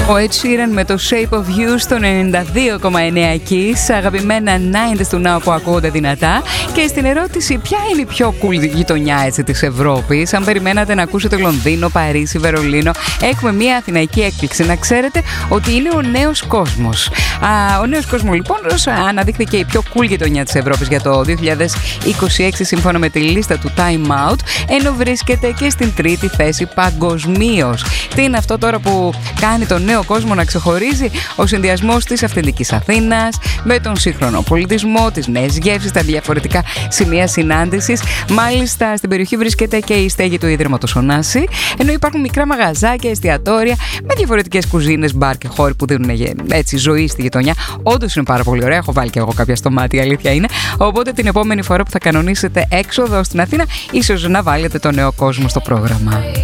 Ο Ed Sheeran με το Shape of You στο 92,9 Kiss. Αγαπημένα 90s του Now που ακούγονται δυνατά. Και στην ερώτηση, ποια είναι η πιο cool γειτονιά έτσι της Ευρώπης? Αν περιμένατε να ακούσετε Λονδίνο, Παρίσι, Βερολίνο, έχουμε μια αθηναϊκή έκπληξη. Να ξέρετε ότι είναι ο Νέος Κόσμος. Ο Νέος Κόσμος λοιπόν αναδείχθηκε η πιο cool γειτονιά της Ευρώπης για το 2026 σύμφωνα με τη λίστα του Time Out, ενώ βρίσκεται και στην τρίτη θέση παγκοσμίως. Τι είναι αυτό τώρα που κάνει τον νέο κόσμο να ξεχωρίζει? Ο συνδυασμός της αυθεντικής Αθήνας με τον σύγχρονο πολιτισμό, τις νέες γεύσεις, τα διαφορετικά σημεία συνάντησης. Μάλιστα στην περιοχή βρίσκεται και η στέγη του Ιδρύματος Ωνάση, ενώ υπάρχουν μικρά μαγαζάκια, εστιατόρια με διαφορετικές κουζίνες, μπαρ και χώροι που δίνουν έτσι ζωή στη γειτονιά. Όντως είναι πάρα πολύ ωραία. Έχω βάλει και εγώ κάποια στο μάτι, η αλήθεια είναι. Οπότε την επόμενη φορά που θα κανονίσετε έξοδο στην Αθήνα, ίσως να βάλετε τον Νέο Κόσμο στο πρόγραμμα.